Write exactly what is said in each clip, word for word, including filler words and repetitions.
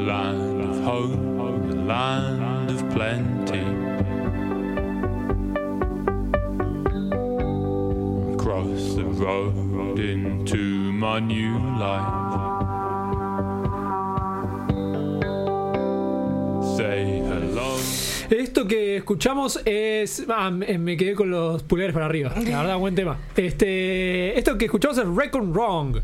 land of hope, the land of plenty. Cross the road into my new life. Say hello. Esto que escuchamos es... Ah, me quedé con los pulgares para arriba. La verdad, buen tema. Este, esto que escuchamos es Reckon Wrong,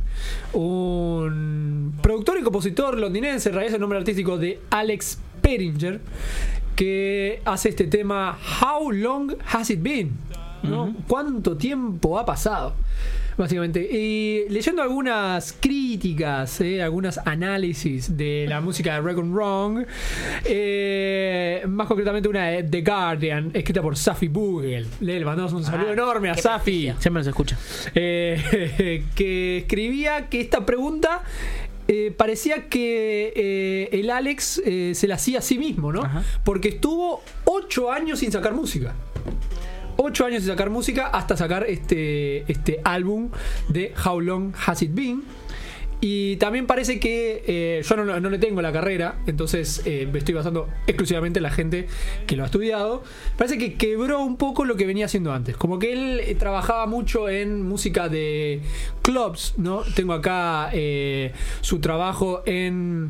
un productor y compositor londinense, en realidad es el nombre artístico de Alex Peringer, que hace este tema How Long Has It Been, ¿no? Uh-huh. ¿Cuánto tiempo ha pasado? Básicamente. Y leyendo algunas críticas, eh, algunos análisis de la música de Reckon Wrong, eh, más concretamente una de The Guardian, escrita por Safi Bogle. Le mandamos un saludo ah, enorme a Safi. Siempre nos escucha. Eh, que escribía que esta pregunta eh, parecía que eh, el Alex eh, se la hacía a sí mismo, ¿no? Ajá. Porque estuvo ocho años sin sacar música. Ocho años de sacar música hasta sacar este, este álbum de How Long Has It Been. Y también parece que eh, yo no, no le tengo la carrera, entonces eh, me estoy basando exclusivamente en la gente que lo ha estudiado. Parece que quebró un poco lo que venía haciendo antes. Como que él eh, trabajaba mucho en música de clubs, ¿no? Tengo acá eh, su trabajo en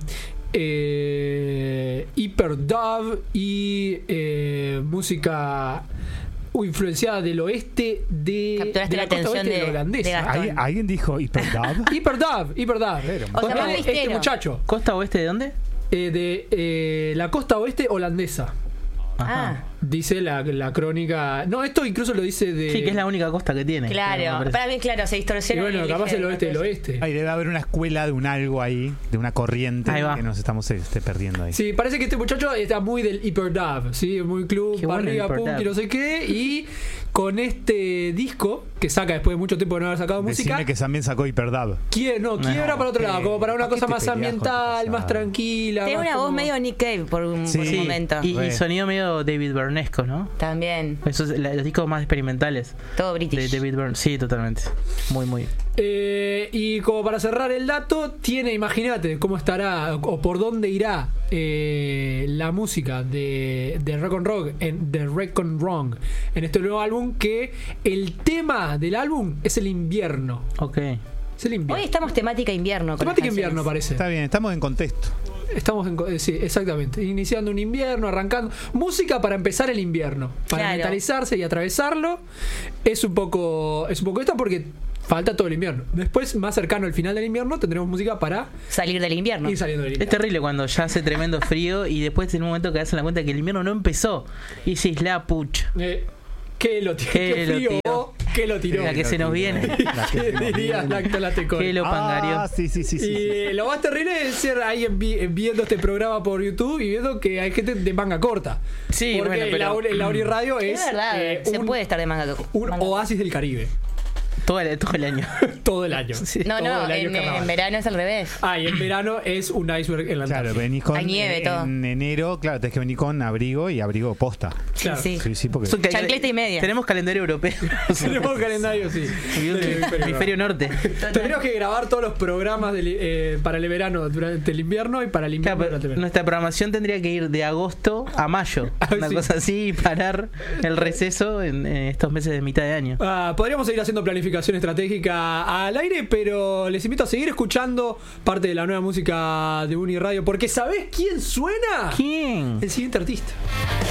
eh, Hyperdub y eh, música influenciada del oeste de, Capturaste de la, la costa atención oeste de, de, holandesa. de ¿Alguien, ¿Alguien dijo Hyperdub? Hyperdub, Hyperdub. O sea, más este muchacho. ¿Costa oeste de dónde? Eh, de eh, la costa oeste holandesa. Ah. Dice la, la crónica. No, esto incluso lo dice de. Sí, que es la única costa que tiene. Claro, para mí, claro, se distorsiona. Y bueno, capaz el oeste del oeste. Ahí debe haber una escuela de un algo ahí, de una corriente que nos estamos este, perdiendo ahí. Sí, parece que este muchacho está muy del Hyperdub, ¿sí? Muy club, qué para bueno arriba, punk y no sé qué. Y con este disco, que saca después de mucho tiempo de no haber sacado Decime música. que también sacó Hyperdub. Quie, no, quiebra no, para otro lado, como para una cosa más ambiental, más tranquila. Tiene más una como... voz medio Nick Cave por un, sí, por un momento. Y, y sonido medio David Bernesco, ¿no? También. Esos los discos más experimentales. Todo british. De David Byrne. Sí, totalmente. Muy, muy. Eh, y como para cerrar el dato, tiene, imagínate cómo estará o por dónde irá eh, la música de, de Reckon Wrong en de Reckon Wrong en este nuevo álbum, que el tema del álbum es el invierno. Ok. Es el invierno. Hoy estamos temática invierno. Temática invierno parece. Está bien, estamos en contexto. Estamos en, sí, exactamente, iniciando un invierno, arrancando música para empezar el invierno, para claro. mentalizarse y atravesarlo. Es un poco es un poco esto porque falta todo el invierno. Después, más cercano al final del invierno, tendremos música para salir del invierno. Ir saliendo del invierno. Es terrible cuando ya hace tremendo frío y después en un momento que das en la cuenta que el invierno no empezó y decís la pucha. Eh, ¿Qué lo tiró? ¿Qué ¿Qué lo frío? tiró? ¿Qué lo tiró? La que se nos viene. ¿Qué dirías, Lactolatecol? ¿Qué lo pangarió? Ah, sí, sí, sí, sí. Y lo más terrible es ser ahí envi- viendo este programa por YouTube y viendo que hay gente de manga corta. Sí, porque bueno, pero la, la Ori Radio es, Es verdad, eh, se un, puede estar de manga. un manga. oasis del Caribe. Todo el, todo el año. Todo el año. Sí. No, Todo no, el año en, carnaval. en verano es al revés. Ah, y en verano es un iceberg en la Claro, Antártida. venís con. Hay nieve, en, todo. en enero, claro, tenés que venir con abrigo y abrigo posta. Claro. Sí, sí. Sí, sí, porque. Chancleta y media. Tenemos calendario europeo. Tenemos calendario, sí. Hemisferio, hemisferio norte. Tendríamos que grabar todos los programas del, eh, para el verano durante el invierno y para el invierno Claro, durante el verano. nuestra programación tendría que ir de agosto a mayo. Una Sí. cosa así y parar el receso en, en estos meses de mitad de año. Ah, podríamos seguir haciendo planificación estratégica al aire, pero les invito a seguir escuchando parte de la nueva música de Uni Radio, porque ¿sabés quién suena? ¿Quién? El siguiente artista.